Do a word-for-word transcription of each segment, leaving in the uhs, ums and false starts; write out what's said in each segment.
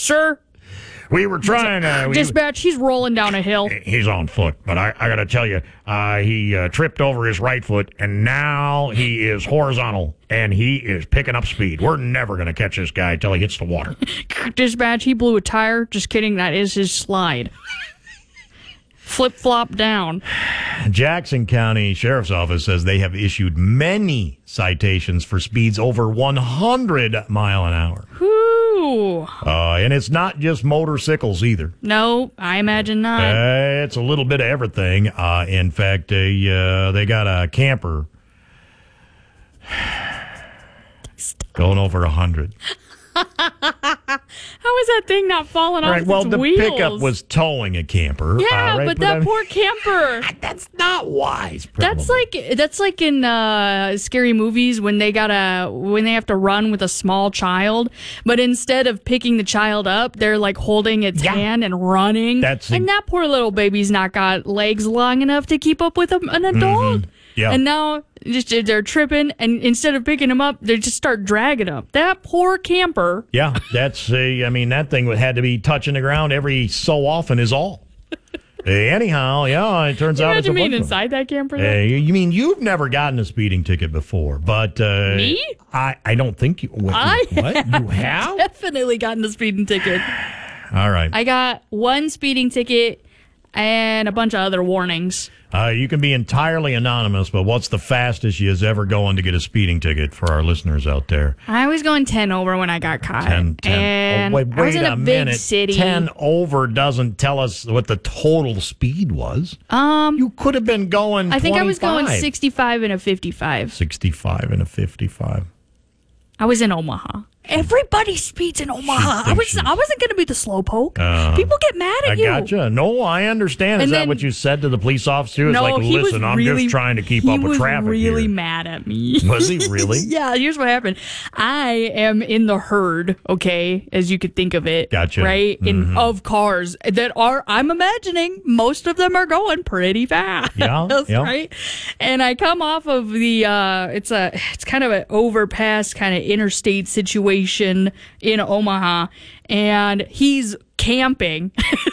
Sir? We were trying to... Dispatch, he's rolling down a hill. He's on foot, but I, I got to tell you, uh, he uh, tripped over his right foot, and now he is horizontal, and he is picking up speed. We're never going to catch this guy until he hits the water. Dispatch, he blew a tire. Just kidding, that is his slide. Flip-flop down. Jackson County Sheriff's Office says they have issued many citations for speeds over one hundred mile an hour. Whew. Uh, and it's not just motorcycles either. No, I imagine not. Uh, it's a little bit of everything. Uh, in fact, they, uh, they got a camper going over one hundred. How is that thing not falling off Right, well, its the wheels? pickup was towing a camper. Yeah, uh, right? but but that I mean, poor camper. That's not wise. Probably. That's like that's like in uh, scary movies when they gotta when they have to run with a small child, but instead of picking the child up, they're like holding its yeah. hand and running. That's and that poor little baby's not got legs long enough to keep up with a, an adult. Mm-hmm. Yeah. And now just they're tripping, and instead of picking him up, they just start dragging him. That poor camper. Yeah, that's a, I mean, that thing had to be touching the ground every so often is all. uh, anyhow, yeah, it turns you out it's a mean bunch inside that camper? Uh, you, you mean you've never gotten a speeding ticket before, but... Uh, Me? I, I don't think you... What? I what? have You have? definitely gotten a speeding ticket. All right. I got one speeding ticket and a bunch of other warnings. Uh, you can be entirely anonymous, but what's the fastest you has ever going to get a speeding ticket for our listeners out there? I was going ten over when I got caught. ten, ten. And oh, wait, wait I was in a, a big minute. city. ten over doesn't tell us what the total speed was. Um, You could have been going I think I was going twenty-five. sixty-five and a fifty-five. sixty-five and a fifty-five. I was in Omaha. Everybody speeds in Omaha. I was. I wasn't going to be the slowpoke. Uh, People get mad at I you. gotcha. No, I understand. Is And that then- what you said to the police officer? It's No, like, he was listen, I'm really, just trying to keep he up with was traffic really here. mad at me. Was he really? Yeah, here's what happened. I am in the herd, okay, as you could think of it. Gotcha. Right? In Mm-hmm. of cars that are, I'm imagining, most of them are going pretty fast. Yeah, yeah. Right? And I come off of the, uh, it's a, it's kind of an overpass kind of interstate situation in Omaha, and he's camping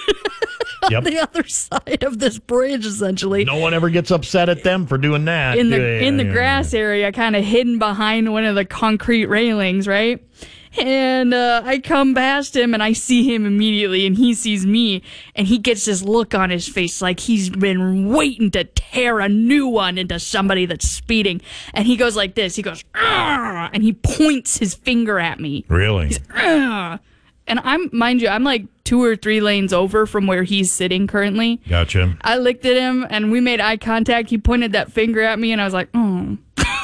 Yep. on the other side of this bridge, essentially. No one ever gets upset at them for doing that. in the Yeah, in the yeah, grass area, kind of hidden behind one of the concrete railings, right? And uh, I come past him, and I see him immediately, and he sees me, and he gets this look on his face like he's been waiting to tear a new one into somebody that's speeding. And he goes like this. He goes, "Argh!" And he points his finger at me. Really? Argh! And I'm, mind you, I'm like two or three lanes over from where he's sitting currently. Gotcha. I looked at him, and we made eye contact. He pointed that finger at me, and I was like, oh.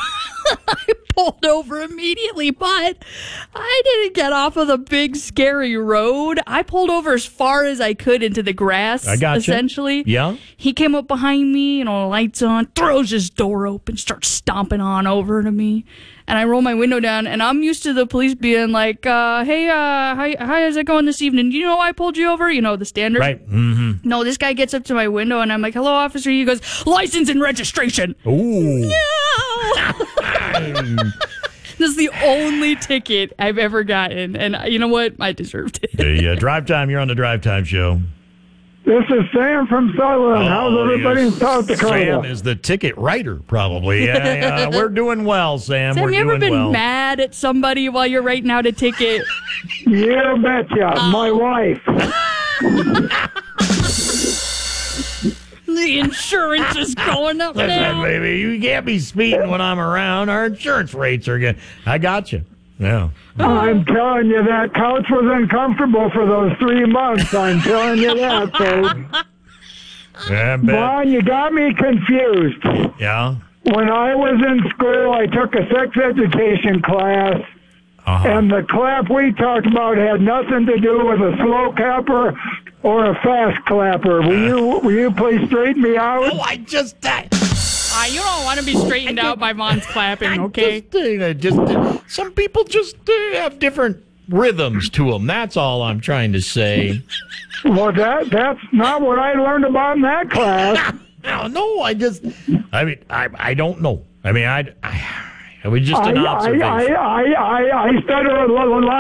I pulled over immediately, but I didn't get off of the big, scary road. I pulled over as far as I could into the grass, I gotcha. essentially. Yeah. He came up behind me, you know, lights on, throws his door open, starts stomping on over to me. And I roll my window down, and I'm used to the police being like, uh, hey, uh, how, how is it going this evening? Do you know why I pulled you over? You know, the standard. Right. Mm-hmm. No, this guy gets up to my window, and I'm like, hello, officer. He goes, license and registration. Ooh. No! This is the only ticket I've ever gotten, and you know what? I deserved it. The uh, Drive Time, you're on the Drive Time show. This is Sam from Sutherland. How's Oh, everybody yes. in South Dakota? Sam is the ticket writer, probably. Yeah, yeah, we're doing well, Sam. Sam, we're you ever doing been well. mad at somebody while you're writing out a ticket? You betcha. Oh. My wife. The insurance is going up Listen, now. baby, you can't be speeding when I'm around. Our insurance rates are good. I got you. Yeah. I'm telling you, that couch was uncomfortable for those three months. I'm telling you that, folks. Yeah, I bet. Vaughn, you got me confused. Yeah. When I was in school, I took a sex education class, Uh-huh. and the clap we talked about had nothing to do with a slow clapper or a fast clapper. Will you, will you please straighten me out? Oh, I just... I, Uh, you don't want to be straightened out by Vaughn's clapping, okay? Just, uh, just uh, some people just uh, have different rhythms to them. That's all I'm trying to say. Well, that that's not what I learned about in that class. No, no, I just... I mean, I I don't know. I mean, I... I it was just I, an I, observation. I, I, I, I stutter a lot.